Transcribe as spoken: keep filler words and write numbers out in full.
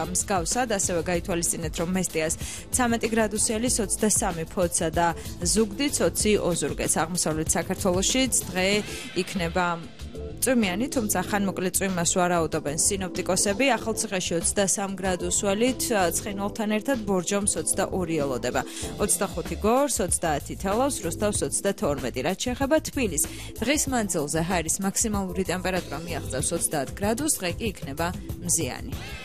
მსგავსად, ასევე გაითვალისწინეთ, რომ მესტიას ცამეტი გრადუსიანი, ოცდასამი ფოთსა და ზუგდიდ ოცი ოზურგეთს. აღმოსავლეთ საქართველოშიც დღე იქნება წვიმიანი, თუმცა ხანმოკლე წვიმას ვარაუდობენ სინოპტიკოსები. ახალციხეში ოცდასამი გრადუსვალით, ცხინვალთან ერთად ბორჯომს ოცდაორი ელოდება. ოცდახუთი გორს, ოცდაათი თელავს, რუსთავს ოცდათორმეტი. რაც შეეხება თბილისს, დღის მანძილზე ჰაერის მაქსიმალური ტემპერატურა მიაღწევს ოცდაათ გრადუსს, დღე კი იქნება მზიანი.